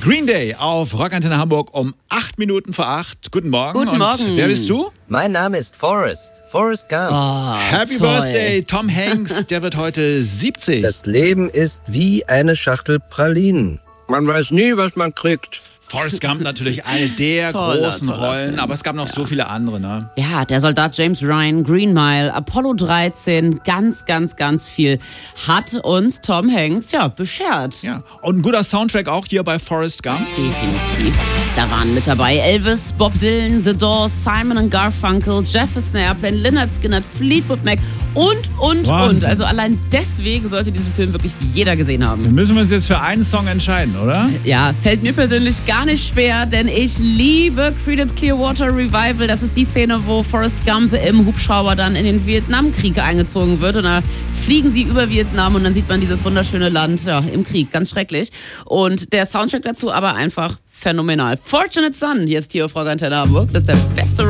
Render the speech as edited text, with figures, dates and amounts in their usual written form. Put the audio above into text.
Green Day auf Rockantenne Hamburg um 8 Minuten vor 8. Guten Morgen. Guten Morgen. Und wer bist du? Mein Name ist Forrest Gump. Oh, Happy toll. Birthday, Tom Hanks. Der wird heute 70. Das Leben ist wie eine Schachtel Pralinen. Man weiß nie, was man kriegt. Forrest Gump natürlich eine der großen Rollen, Film. aber es gab noch so viele andere, ne? Ja, der Soldat James Ryan, Green Mile, Apollo 13, ganz viel hat uns Tom Hanks beschert. Ja. Und ein guter Soundtrack auch hier bei Forrest Gump. Definitiv. Da waren mit dabei Elvis, Bob Dylan, The Doors, Simon & Garfunkel, Jefferson Airplane, Lynyrd Skynyrd, Fleetwood Mac und. Wahnsinn. Also allein deswegen sollte diesen Film wirklich jeder gesehen haben. Wir müssen uns jetzt für einen Song entscheiden, oder? Ja, fällt mir persönlich gar nicht schwer, denn ich liebe Creedence Clearwater Revival. Das ist die Szene, wo Forrest Gump im Hubschrauber dann in den Vietnamkrieg eingezogen wird. Und da fliegen sie über Vietnam und dann sieht man dieses wunderschöne Land im Krieg. Ganz schrecklich. Und der Soundtrack dazu aber einfach phänomenal. Fortunate Son, jetzt hier auf Rockantenne Hamburg. Das ist der beste